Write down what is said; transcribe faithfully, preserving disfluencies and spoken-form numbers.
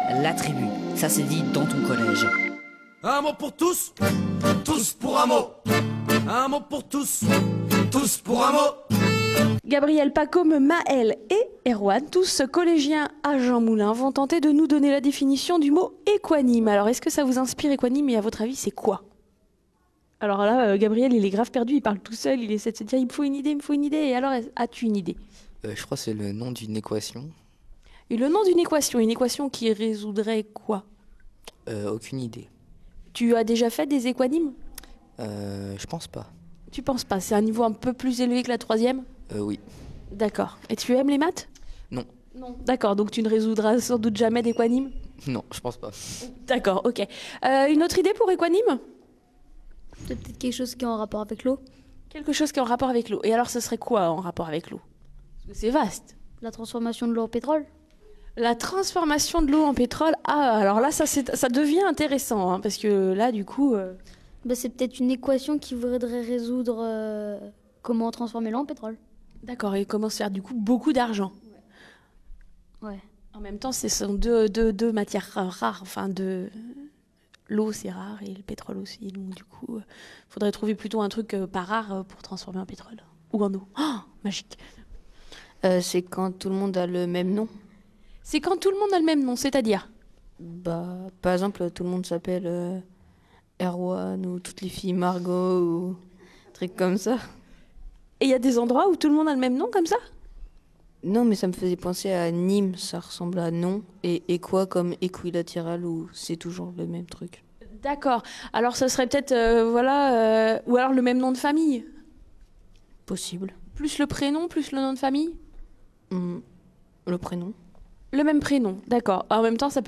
la tribu. Ça c'est dit dans ton collège. Un mot pour tous, tous pour un mot. Un mot pour tous, tous pour un mot. Gabriel, Pacôme, Maël et Erwan, tous collégiens à Jean Moulin, vont tenter de nous donner la définition du mot équanime. Alors, est-ce que ça vous inspire équanime et à votre avis, c'est quoi? Alors là, euh, Gabriel, il est grave perdu, il parle tout seul, il essaie de se dire, il me faut une idée, il me faut une idée. Et alors, as-tu une idée? Euh, je crois que c'est le nom d'une équation. Et le nom d'une équation, une équation qui résoudrait quoi? Euh, aucune idée. Tu as déjà fait des équanimes? Euh, je pense pas. Tu penses pas? C'est un niveau un peu plus élevé que la troisième? Euh, oui. D'accord. Et tu aimes les maths? Non. Non. D'accord, donc tu ne résoudras sans doute jamais d'équanime? Non, je pense pas. D'accord, ok. Euh, une autre idée pour équanime? C'est peut-être quelque chose qui est en rapport avec l'eau. Quelque chose qui est en rapport avec l'eau. Et alors, ce serait quoi en rapport avec l'eau? Parce que c'est vaste. La transformation de l'eau en pétrole. La transformation de l'eau en pétrole. Ah, alors là, ça, c'est, ça devient intéressant, hein, parce que là, du coup... euh, Bah, c'est peut-être une équation qui voudrait résoudre euh, comment transformer l'eau en pétrole. D'accord, et commence à faire du coup beaucoup d'argent. Ouais. En même temps, ce sont deux, deux, deux matières rares. Enfin, de... l'eau, c'est rare, et le pétrole aussi. Donc, du coup, il faudrait trouver plutôt un truc euh, pas rare euh, pour transformer en pétrole. Ou en eau. Oh, magique. Euh, c'est quand tout le monde a le même nom. C'est quand tout le monde a le même nom, c'est-à-dire? Bah, par exemple, tout le monde s'appelle euh, Erwan ou toutes les filles Margot ou trucs comme ça. Et il y a des endroits où tout le monde a le même nom, comme ça? Non, mais ça me faisait penser à Nîmes, ça ressemble à non. Et équa comme équilatéral où c'est toujours le même truc. D'accord. Alors, ce serait peut-être, euh, voilà... euh, ou alors le même nom de famille? Possible. Plus le prénom, plus le nom de famille? Hum, le prénom. Le même prénom, d'accord. En même temps, ça peut